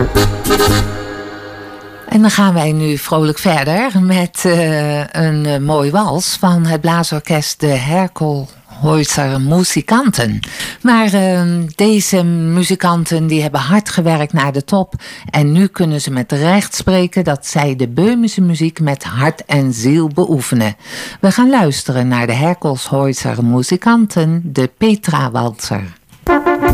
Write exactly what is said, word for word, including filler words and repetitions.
En dan gaan wij nu vrolijk verder met uh, een uh, mooi wals van het blaasorkest de Herkolhäuser Musikanten. Maar uh, deze muzikanten die hebben hard gewerkt naar de top. En nu kunnen ze met recht spreken dat zij de Böhmische muziek met hart en ziel beoefenen. We gaan luisteren naar de Herkolhäuser Musikanten, de Petra Walzer.